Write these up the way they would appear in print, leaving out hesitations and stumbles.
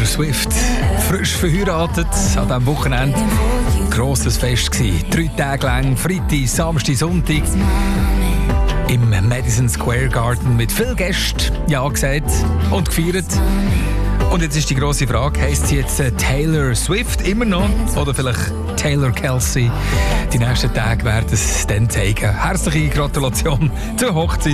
Swift. Frisch verheiratet an diesem Wochenende. Grosses Fest gewesen. 3 Tage lang, Freitag, Samstag, Sonntag. Im Madison Square Garden mit vielen Gästen ja gesagt und gefeiert. Und jetzt ist die grosse Frage, heisst sie jetzt Taylor Swift immer noch oder vielleicht Taylor Kelsey? Die nächsten Tage werden es dann zeigen. Herzliche Gratulation zur Hochzeit.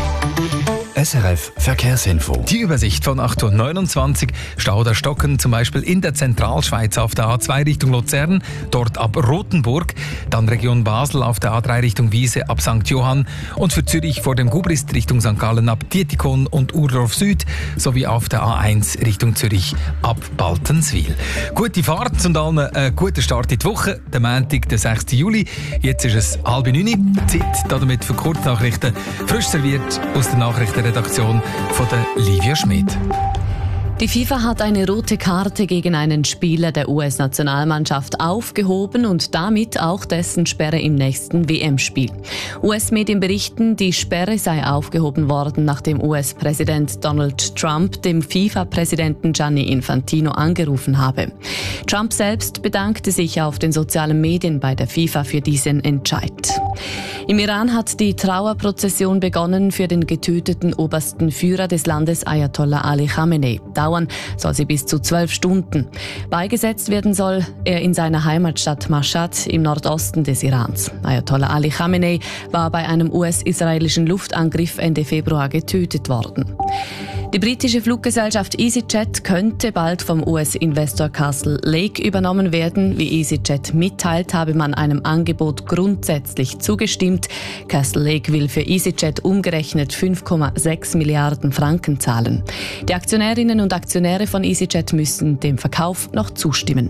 SRF Verkehrsinfo. Die Übersicht von 8.29 Uhr. Stau oder Stocken zum Beispiel in der Zentralschweiz auf der A2 Richtung Luzern, dort ab Rothenburg. Dann Region Basel auf der A3 Richtung Wiese ab St. Johann. Und für Zürich vor dem Gubrist Richtung St. Gallen ab Dietikon und Urdorf Süd. Sowie auf der A1 Richtung Zürich ab Baltenswil. Gute Fahrt und allen einen guten Start in die Woche. Der Montag, der 6. Juli. Jetzt ist es 8:30 Uhr. Zeit damit für Kurznachrichten. Frisch serviert aus der Nachrichtenredaktion von der Livia Schmid. Die FIFA hat eine rote Karte gegen einen Spieler der US-Nationalmannschaft aufgehoben und damit auch dessen Sperre im nächsten WM-Spiel. US-Medien berichten, die Sperre sei aufgehoben worden, nachdem US-Präsident Donald Trump dem FIFA-Präsidenten Gianni Infantino angerufen habe. Trump selbst bedankte sich auf den sozialen Medien bei der FIFA für diesen Entscheid. Im Iran hat die Trauerprozession begonnen für den getöteten obersten Führer des Landes Ayatollah Ali Khamenei. Dauern soll sie bis zu 12 Stunden. Beigesetzt werden soll er in seiner Heimatstadt Mashhad im Nordosten des Irans. Ayatollah Ali Khamenei war bei einem US-israelischen Luftangriff Ende Februar getötet worden. Die britische Fluggesellschaft EasyJet könnte bald vom US-Investor Castle Lake übernommen werden. Wie EasyJet mitteilt, habe man einem Angebot grundsätzlich zugestimmt. Castle Lake will für EasyJet umgerechnet 5,6 Milliarden Franken zahlen. Die Aktionärinnen und Aktionäre von EasyJet müssen dem Verkauf noch zustimmen.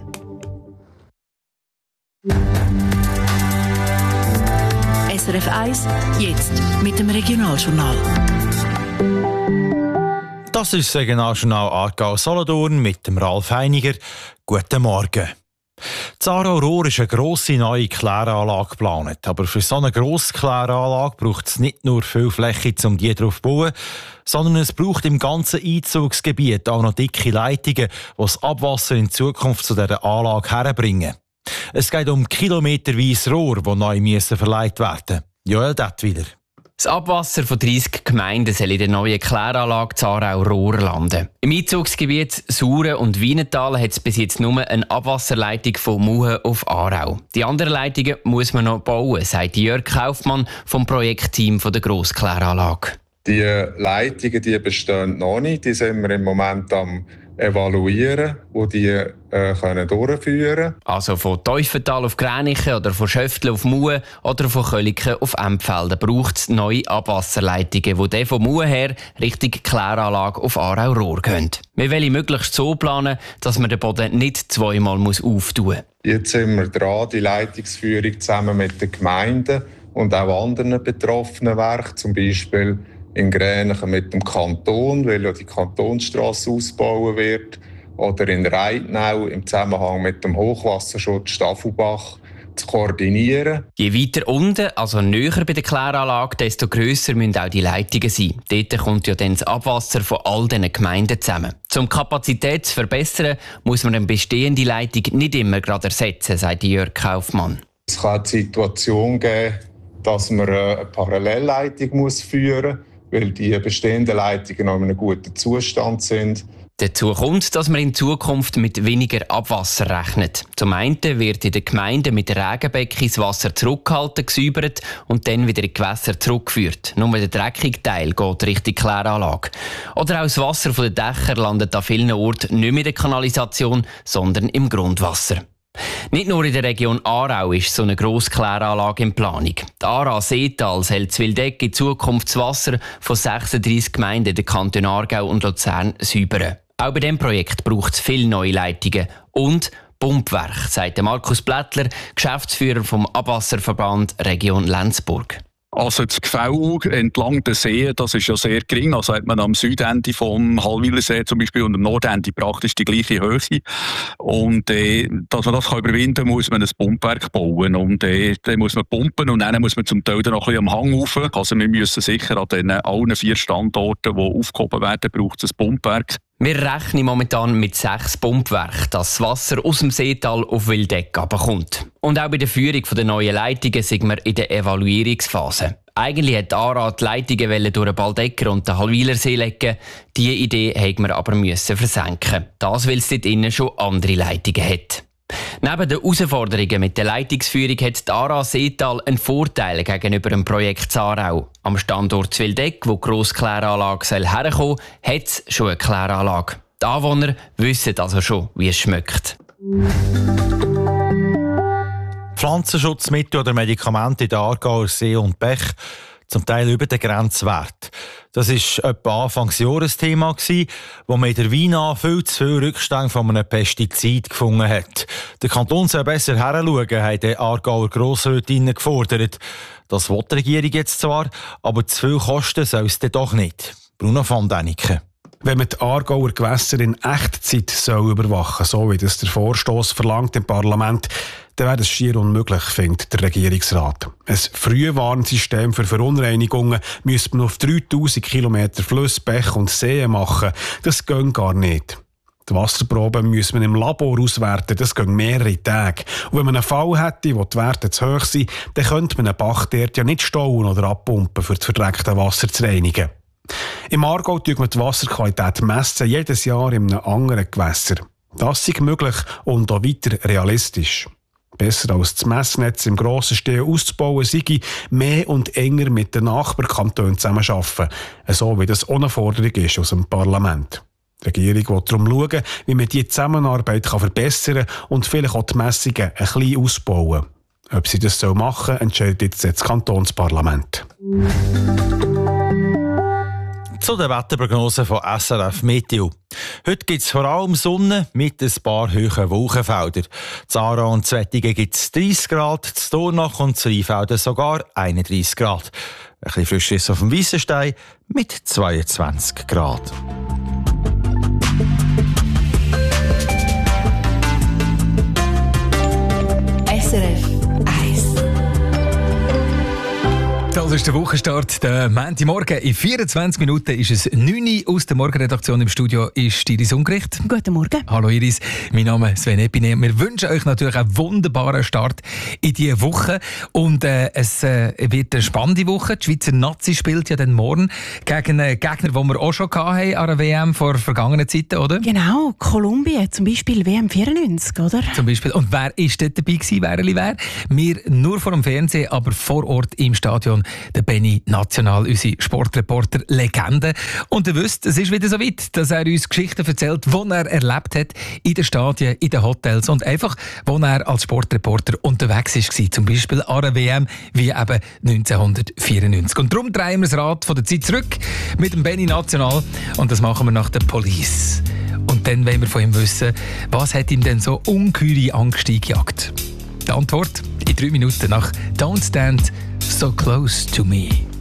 SRF 1, jetzt mit dem Regionaljournal. Das ist das Regionaljournal Aargau-Solothurn mit dem Ralf Heiniger. Guten Morgen. In Aarau-Rohr ist eine grosse neue Kläranlage geplant. Aber für so eine grosse Kläranlage braucht es nicht nur viel Fläche, um die drauf zu bauen, sondern es braucht im ganzen Einzugsgebiet auch noch dicke Leitungen, die das Abwasser in Zukunft zu dieser Anlage herbringen. Es geht um kilometerweise Rohr, die neu verleiht werden müssen. Joel Dettwiler. Das Abwasser von 30 Gemeinden soll in der neuen Kläranlage Aarau-Rohr landen. Im Einzugsgebiet Sauren und Wienental hat es bis jetzt nur eine Abwasserleitung von Muhen auf Aarau. Die anderen Leitungen muss man noch bauen, sagt Jörg Kaufmann vom Projektteam der Grosskläranlage. Die Leitungen die bestehen noch nicht, die sind wir im Moment am evaluieren, wo die können durchführen. Also von Teufental auf Gränichen oder von Schöftle auf Muhen oder von Köliken auf Empfelden braucht es neue Abwasserleitungen, die dann von Muhen her Richtung Kläranlage auf Aarau-Rohr gehen. Wir wollen möglichst so planen, dass man den Boden nicht zweimal auftun muss. Jetzt sind wir dran, die Leitungsführung zusammen mit den Gemeinden und auch anderen betroffenen Werken, zum Beispiel in Gränichen mit dem Kanton, weil ja die Kantonsstrasse ausgebaut wird, oder in Reitnau im Zusammenhang mit dem Hochwasserschutz Staffelbach zu koordinieren. Je weiter unten, also näher bei der Kläranlage, desto grösser müssen auch die Leitungen sein. Dort kommt ja dann das Abwasser von all diesen Gemeinden zusammen. Um die Kapazität zu verbessern, muss man eine bestehende Leitung nicht immer gerade ersetzen, sagt Jörg Kaufmann. Es kann die Situation geben, dass man eine Parallelleitung führen muss, weil die bestehenden Leitungen noch in einem guten Zustand sind. Dazu kommt, dass man in Zukunft mit weniger Abwasser rechnet. Zum einen wird in den Gemeinden mit Regenbecken das Wasser zurückgehalten, gesäubert und dann wieder in die Gewässer zurückgeführt. Nur der dreckige Teil geht Richtung Kläranlage. Oder auch das Wasser von den Dächern landet an vielen Orten nicht mehr in der Kanalisation, sondern im Grundwasser. Nicht nur in der Region Aarau ist so eine Grosskläranlage in Planung. Die Aarau-Seetal soll Zwildeck in Zukunft das Wasser von 36 Gemeinden der Kantone Aargau und Luzern säubern. Auch bei diesem Projekt braucht es viele neue Leitungen und Pumpwerk, sagt Markus Blättler, Geschäftsführer vom Abwasserverband Region Lenzburg. Also das Gefälle entlang der See, das ist ja sehr gering. Also hat man am Südende vom Hallwilersee zum Beispiel und am Nordende praktisch die gleiche Höhe. Und dass man das überwinden kann, muss man ein Pumpwerk bauen. Und dann muss man pumpen und dann muss man zum Teil dann noch ein bisschen am Hang rauf. Also wir müssen sicher an den allen 4 Standorten, die aufgehoben werden, braucht es ein Pumpwerk. Wir rechnen momentan mit 6 Pumpwerken, dass das Wasser aus dem Seetal auf Wildeck runterkommt. Und auch bei der Führung der neuen Leitungen sind wir in der Evaluierungsphase. Eigentlich wollte ARA die Leitungen durch den Baldecker und den Hallwilersee legen. Diese Idee mussten wir aber versenken. Das, weil es dort innen schon andere Leitungen hat. Neben den Herausforderungen mit der Leitungsführung hat die ARA Seetal einen Vorteil gegenüber dem Projekt Zarau. Am Standort Wildeck, wo die Grosskläranlage herkommen soll, hat es schon eine Kläranlage. Die Anwohner wissen also schon, wie es schmeckt. Pflanzenschutzmittel oder Medikamente in der Aargauer See und Bech, zum Teil über den Grenzwert. Das war etwa Anfangs Jahr ein Thema, wo man in der Weina viel zu viel Rückstände von einem Pestizid gefunden hat. Der Kanton soll besser hinschauen, haben die Aargauer Grossrätinnen gefordert. Das will die Regierung jetzt zwar, aber zu viel kosten soll es dann doch nicht. Bruno van Däniken. Wenn man die Aargauer Gewässer in Echtzeit überwachen soll, so wie das der Vorstoss verlangt im Parlament, dann wäre das schier unmöglich, findet der Regierungsrat. Ein Frühwarnsystem für Verunreinigungen müsste man auf 3000 Kilometer Flüsse, Bäche und Seen machen. Das geht gar nicht. Die Wasserproben muss man im Labor auswerten, das geht mehrere Tage. Und wenn man einen Fall hätte, wo die Werte zu hoch sind, dann könnte man einen Bach dort ja nicht stauen oder abpumpen, für das verdreckte Wasser zu reinigen. Im Aargau messen wir die Wasserqualität jedes Jahr in einem anderen Gewässer. Das ist möglich und auch weiter realistisch. Besser als das Messnetz im grossen Stil auszubauen, sei mehr und enger mit den Nachbarkantonen zusammenarbeiten, so wie das ohne Forderung ist aus dem Parlament. Die Regierung will darum schauen, wie man diese Zusammenarbeit verbessern kann und vielleicht auch die Messungen ein bisschen ausbauen. Ob sie das machen soll, entscheidet jetzt das Kantonsparlament. Zu den Wetterprognosen von SRF Meteo. Heute gibt es vor allem Sonne mit ein paar hohen Wolkenfeldern. In Aarau und Zwettigen gibt es 30 Grad, in Dornach und Rheinfelden sogar 31 Grad. Ein bisschen Frisches auf dem Weissenstein mit 22 Grad. SRF 1. Das ist der Wochenstart, der Montagmorgen. In 24 Minuten ist es 9 Uhr aus der Morgenredaktion. Im Studio ist Iris Ungericht. Guten Morgen. Hallo Iris, mein Name ist Sven Epine. Wir wünschen euch natürlich einen wunderbaren Start in diese Woche. Und es wird eine spannende Woche. Die Schweizer Nazi spielt ja dann morgen gegen einen Gegner, den wir auch schon hatten an der WM vor vergangenen Zeiten, oder? Genau, Kolumbien, zum Beispiel WM 94, oder? Zum Beispiel. Und wer ist dort dabei gewesen, wer? Wir nur vor dem Fernsehen, aber vor Ort im Stadion. Der Benni National, unsere Sportreporter Legende. Und ihr wisst, es ist wieder so weit, dass er uns Geschichten erzählt, die er erlebt hat in den Stadien, in den Hotels und einfach, wo er als Sportreporter unterwegs war. Zum Beispiel an der WM wie eben 1994. Und darum drehen wir das Rad von der Zeit zurück mit dem Benni National. Und das machen wir nach der Police. Und dann wollen wir von ihm wissen, was hat ihm denn so ungeheure Angst eingejagt? Die Antwort in 3 Minuten nach Don't Stand So Close to Me.